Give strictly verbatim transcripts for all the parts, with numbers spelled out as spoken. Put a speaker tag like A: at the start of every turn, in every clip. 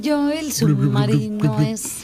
A: Yo el submarino es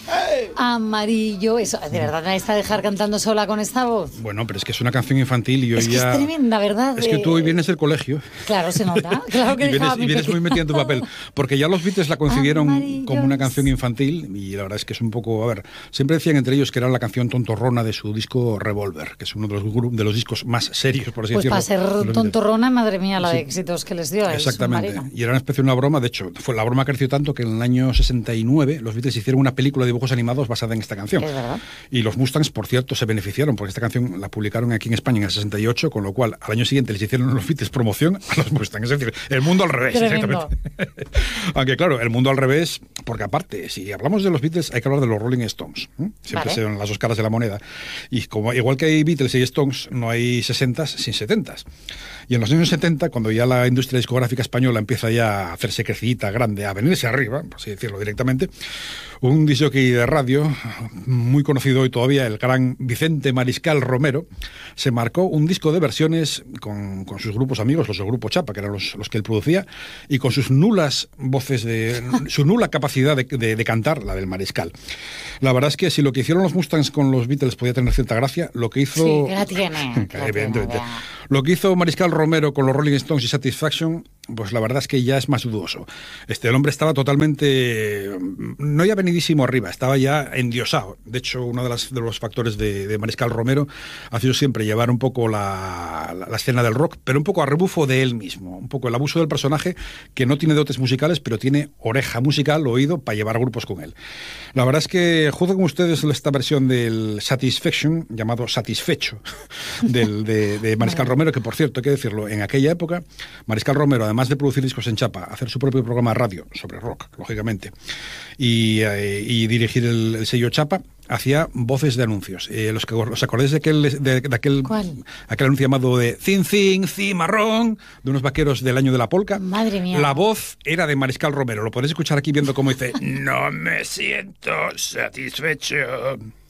A: amarillo. Eso, ¿de verdad me vais a dejar cantando sola con esta voz?
B: Bueno, pero es que es una canción infantil y hoy
A: es que
B: ya...
A: es tremenda, ¿verdad?
B: Es que tú hoy vienes del colegio.
A: Claro, se nota. Claro que
B: y vienes, y vienes muy metida en tu papel. Porque ya los Beatles la concibieron amarillo como una canción infantil y la verdad es que es un poco... A ver, siempre decían entre ellos que era la canción tontorrona de su disco Revolver, que es uno de los, de los discos más serios, por así
A: pues
B: decirlo.
A: Pues para ser tontorrona, madre mía, la sí. de éxitos que les dio.
B: Exactamente. Y era una especie de una broma. De hecho, fue, la broma creció tanto que en el año sesenta y nueve los Beatles hicieron una película de dibujos animados basada en esta canción.
A: Es verdad.
B: Y los Mustangs, por cierto, se beneficiaron porque esta canción la publicaron aquí en España en el sesenta y ocho, con lo cual al año siguiente les hicieron los Beatles promoción a los Mustangs. Es decir, el mundo al revés.
A: Tremendo.
B: Exactamente. Aunque claro, el mundo al revés, porque aparte, si hablamos de los Beatles, hay que hablar de los Rolling Stones. ¿eh? Siempre
A: vale.
B: son las dos caras de la moneda. Y como igual que hay Beatles y Stones, no hay sesentas sin setentas. Y en los años setenta, cuando ya la industria discográfica española empieza ya a hacerse crecidita, grande, a venirse arriba, por así decirlo directamente, un disjockey de radio, muy conocido hoy todavía, el gran Vicente Mariscal Romero, se marcó un disco de versiones con, con sus grupos amigos, los del Grupo Chapa, que eran los, los que él producía, y con sus nulas voces, de su nula capacidad de, de, de cantar, la del Mariscal. La verdad es que si lo que hicieron los Mustangs con los Beatles podía tener cierta gracia, lo que hizo...
A: Sí, que la tiene. Que la
B: evidentemente.
A: tiene,
B: lo que hizo Mariscal Romero con los Rolling Stones y Satisfaction, pues la verdad es que ya es más dudoso. Este, el hombre estaba totalmente, no ya venidísimo arriba, estaba ya endiosado. De hecho, uno de, las, de los factores de, de Mariscal Romero ha sido siempre llevar un poco la, la, la escena del rock, pero un poco a rebufo de él mismo. Un poco el abuso del personaje que no tiene dotes musicales, pero tiene oreja musical, oído, para llevar grupos con él. La verdad es que juzguen ustedes esta versión del Satisfaction, llamado Satisfecho, del, de, de Mariscal Romero, que por cierto, hay que decirlo, en aquella época, Mariscal Romero, además de producir discos en chapa, hacer su propio programa de radio sobre rock, lógicamente, y, eh, y dirigir el, el sello Chapa, hacía voces de anuncios. Eh, los que os acordáis de aquel, de, de aquel, aquel anuncio llamado de Zin Zin Cimarrón, de unos vaqueros del año de la polca.
A: Madre mía.
B: La voz era de Mariscal Romero. Lo podéis escuchar aquí viendo cómo dice: no me siento satisfecho.